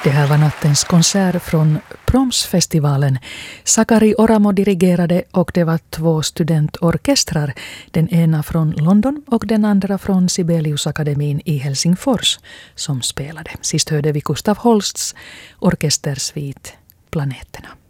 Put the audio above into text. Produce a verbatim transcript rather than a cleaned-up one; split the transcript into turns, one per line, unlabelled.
Det här var nattens konsert från Promsfestivalen. Sakari Oramo dirigerade och det var två studentorkestrar. Den ena från London och den andra från Sibeliusakademin i Helsingfors som spelade. Sist hörde vi Gustav Holsts orkestersvit Planeterna.